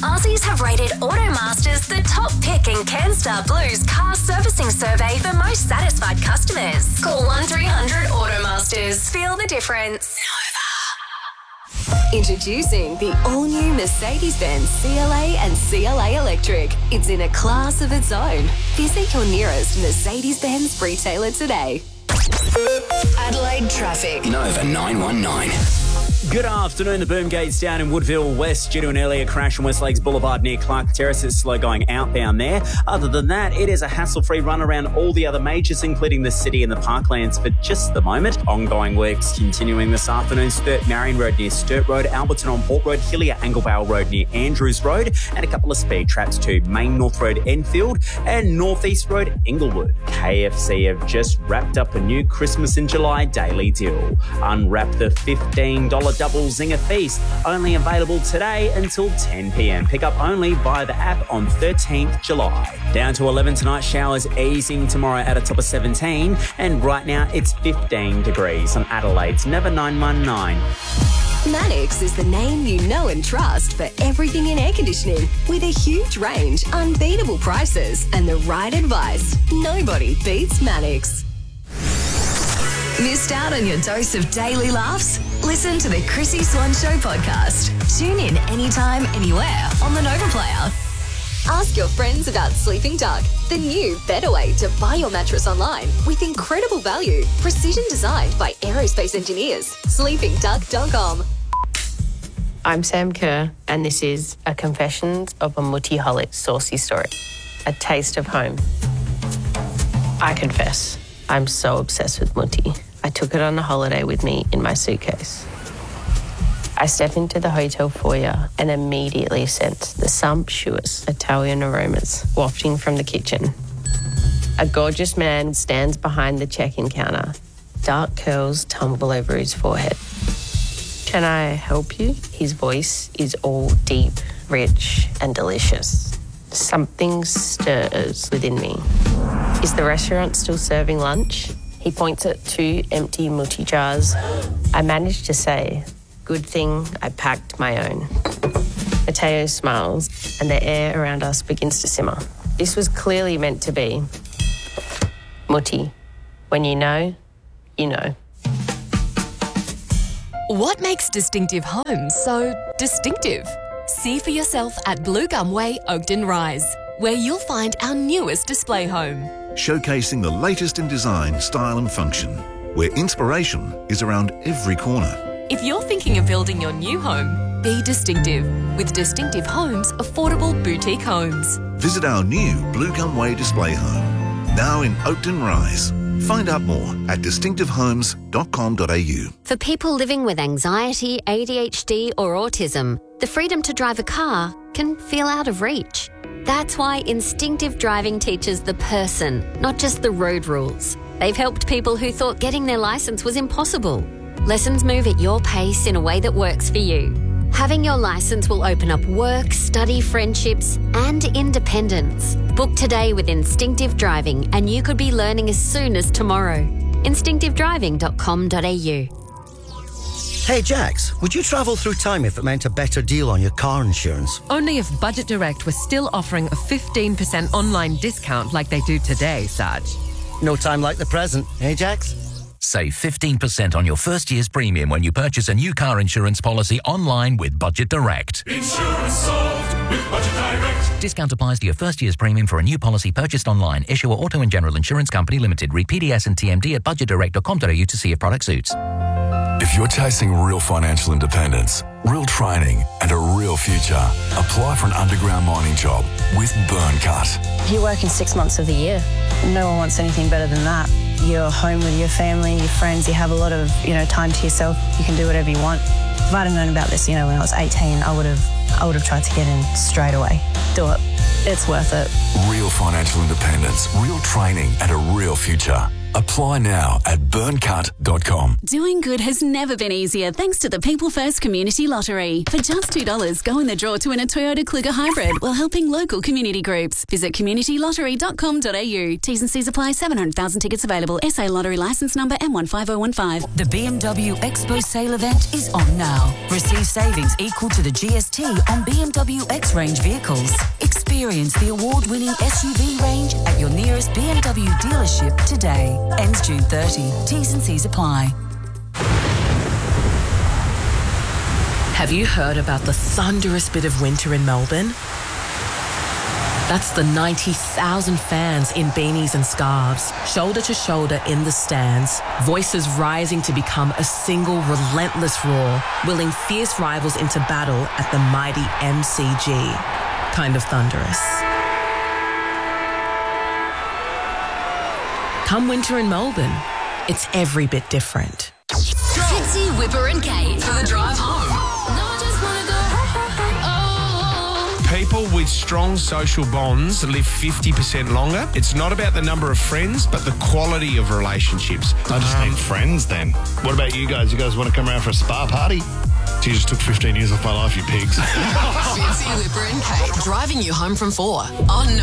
Aussies have rated Automasters the top pick in CanStar Blue's car servicing survey for most satisfied customers. Call 1300 Automasters. Feel the difference. Introducing the all-new Mercedes-Benz CLA and CLA Electric. It's in a class of its own. Visit your nearest Mercedes-Benz retailer today. Adelaide traffic. Nova 919. Good afternoon. The boom gates down in Woodville West due to an earlier crash on West Lakes Boulevard near Clark Terrace. It's slow going outbound there. Other than that, it is a hassle-free run around all the other majors, including the city and the parklands for just the moment. Ongoing works continuing this afternoon. Sturt Marion Road near Sturt Road, Alberton on Port Road, Hillier Anglevale Road near Andrews Road, and a couple of speed traps to Main North Road Enfield and North East Road Inglewood. KFC have just wrapped up a new Christmas in July daily deal. Unwrap the $15 double zinger feast, only available today until 10 p.m. Pick up only via the app on 13th July. Down to 11 tonight, showers easing tomorrow at a top of 17, and right now it's 15 degrees on Adelaide's Nova 919. Mannix is the name you know and trust for everything in air conditioning. With a huge range, unbeatable prices, and the right advice. Nobody beats Mannix. Missed out on your dose of daily laughs? Listen to the Chrissy Swan Show podcast. Tune in anytime, anywhere on the Nova Player. Ask your friends about Sleeping Duck, the new, better way to buy your mattress online with incredible value. Precision designed by aerospace engineers. SleepingDuck.com. I'm Sam Kerr, and this is a Confessions of a Multiholic Saucy Story. A taste of home. I confess, I'm so obsessed with Mutti. I took it on a holiday with me in my suitcase. I step into the hotel foyer and immediately sense the sumptuous Italian aromas wafting from the kitchen. A gorgeous man stands behind the check-in counter. Dark curls tumble over his forehead. Can I help you? His voice is all deep, rich, and delicious. Something stirs within me. Is the restaurant still serving lunch? He points at 2 empty Mutti jars. I managed to say, good thing I packed my own. Matteo smiles, and the air around us begins to simmer. This was clearly meant to be. Mutti, when you know, you know. What makes Distinctive Homes so distinctive? See for yourself at Blue Gum Way, Oakton Rise, where you'll find our newest display home. Showcasing the latest in design, style and function, where inspiration is around every corner. If you're thinking of building your new home, be distinctive with Distinctive Homes Affordable Boutique Homes. Visit our new Blue Gum Way display home, now in Oakton Rise. Find out more at distinctivehomes.com.au. For people living with anxiety, ADHD or autism, the freedom to drive a car can feel out of reach. That's why Instinctive Driving teaches the person, not just the road rules. They've helped people who thought getting their licence was impossible. Lessons move at your pace in a way that works for you. Having your licence will open up work, study, friendships and independence. Book today with Instinctive Driving and you could be learning as soon as tomorrow. instinctivedriving.com.au. Hey Jax, would you travel through time if it meant a better deal on your car insurance? Only if Budget Direct was still offering a 15% online discount like they do today, Saj. No time like the present, hey Jax? Save 15% on your first year's premium when you purchase a new car insurance policy online with Budget Direct. Insurance solved with Budget Direct. Discount applies to your first year's premium for a new policy purchased online. Issuer Auto and General Insurance Company Limited. Read PDS and TMD at budgetdirect.com.au to see if product suits. If you're chasing real financial independence, real training and a real future, apply for an underground mining job with Burncut. You work in 6 months of the year. No one wants anything better than that. You're home with your family, your friends, you have a lot of, time to yourself. You can do whatever you want. If I'd have known about this, when I was 18, I would have tried to get in straight away. Do it. It's worth it. Real financial independence, real training and a real future. Apply now at burncut.com. Doing good has never been easier thanks to the People First Community Lottery. For just $2, go in the draw to win a Toyota Kluger Hybrid while helping local community groups. Visit communitylottery.com.au. T's and C's apply. 700,000 tickets available. SA Lottery licence number M15015. The BMW Expo sale event is on now. Receive savings equal to the GST on BMW X-Range vehicles. Experience the award-winning SUV range at your nearest BMW dealership today. Ends June 30. T's and C's apply. Have you heard about the thunderous bit of winter in Melbourne? That's the 90,000 fans in beanies and scarves, shoulder to shoulder in the stands, voices rising to become a single relentless roar, willing fierce rivals into battle at the mighty MCG. Kind of thunderous. Come winter in Melbourne, it's every bit different. Fitzy, Whipper and Kate for the drive home. People with strong social bonds live 50% longer. It's not about the number of friends, but the quality of relationships. I just need friends then. What about you guys? You guys want to come around for a spa party? So you just took 15 years off my life, you pigs. Fitzy, Whipper and Kate driving you home from 4 on